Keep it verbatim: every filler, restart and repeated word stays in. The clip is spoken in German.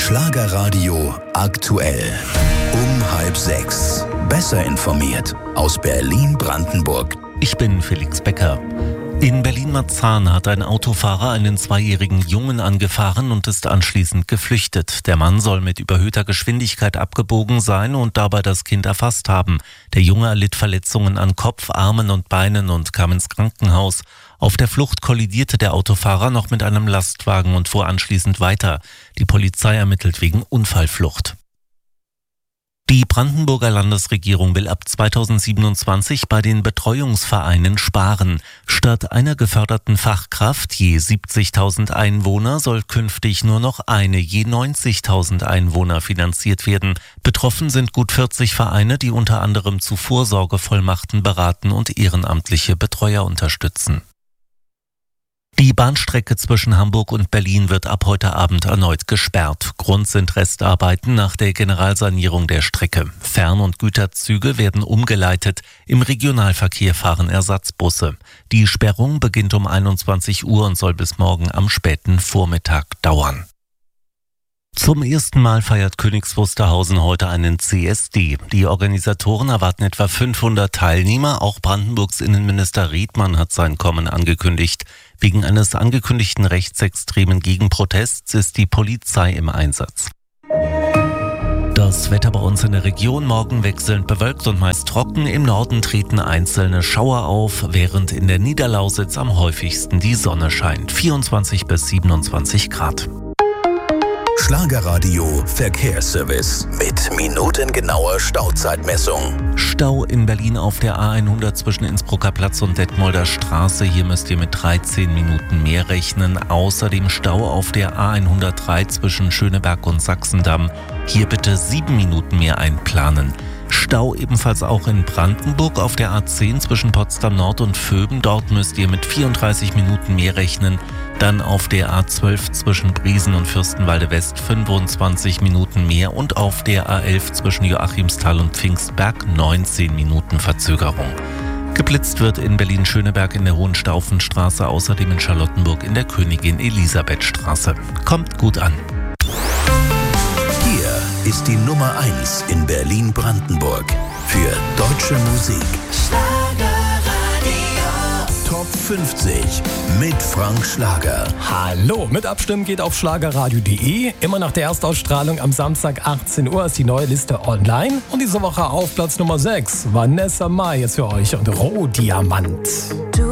Schlagerradio aktuell. Um halb sechs. Besser informiert aus Berlin-Brandenburg. Ich bin Felix Becker. In Berlin-Marzahn hat ein Autofahrer einen zweijährigen Jungen angefahren und ist anschließend geflüchtet. Der Mann soll mit überhöhter Geschwindigkeit abgebogen sein und dabei das Kind erfasst haben. Der Junge erlitt Verletzungen an Kopf, Armen und Beinen und kam ins Krankenhaus. Auf der Flucht kollidierte der Autofahrer noch mit einem Lastwagen und fuhr anschließend weiter. Die Polizei ermittelt wegen Unfallflucht. Die Brandenburger Landesregierung will ab zweitausendsiebenundzwanzig bei den Betreuungsvereinen sparen. Statt einer geförderten Fachkraft je siebzigtausend Einwohner soll künftig nur noch eine je neunzigtausend Einwohner finanziert werden. Betroffen sind gut vierzig Vereine, die unter anderem zu Vorsorgevollmachten beraten und ehrenamtliche Betreuer unterstützen. Die Bahnstrecke zwischen Hamburg und Berlin wird ab heute Abend erneut gesperrt. Grund sind Restarbeiten nach der Generalsanierung der Strecke. Fern- und Güterzüge werden umgeleitet. Im Regionalverkehr fahren Ersatzbusse. Die Sperrung beginnt um einundzwanzig Uhr und soll bis morgen am späten Vormittag dauern. Zum ersten Mal feiert Königs Wusterhausen heute einen C S D. Die Organisatoren erwarten etwa fünfhundert Teilnehmer. Auch Brandenburgs Innenminister Riedmann hat sein Kommen angekündigt. Wegen eines angekündigten rechtsextremen Gegenprotests ist die Polizei im Einsatz. Das Wetter bei uns in der Region: morgen wechselnd bewölkt und meist trocken. Im Norden treten einzelne Schauer auf, während in der Niederlausitz am häufigsten die Sonne scheint. vierundzwanzig bis siebenundzwanzig Grad. Schlagerradio Verkehrsservice mit minutengenauer Stauzeitmessung. Stau in Berlin auf der A hundert zwischen Innsbrucker Platz und Detmolder Straße. Hier müsst ihr mit dreizehn Minuten mehr rechnen. Außerdem Stau auf der A hundertdrei zwischen Schöneberg und Sachsendamm. Hier bitte sieben Minuten mehr einplanen. Stau ebenfalls auch in Brandenburg auf der A zehn zwischen Potsdam Nord und Vöben. Dort müsst ihr mit vierunddreißig Minuten mehr rechnen. Dann auf der A zwölf zwischen Briesen und Fürstenwalde West fünfundzwanzig Minuten mehr und auf der A elf zwischen Joachimsthal und Pfingstberg neunzehn Minuten Verzögerung. Geblitzt wird in Berlin-Schöneberg in der Hohenstaufenstraße, außerdem in Charlottenburg in der Königin-Elisabeth-Straße. Kommt gut an. Hier ist die Nummer eins in Berlin-Brandenburg für deutsche Musik. Top fünfzig mit Frank Schlager. Hallo, mit Abstimmen geht auf schlagerradio punkt de. Immer nach der Erstausstrahlung am Samstag achtzehn Uhr ist die neue Liste online. Und diese Woche auf Platz Nummer sechs Vanessa Mai jetzt für euch und Rohdiamant.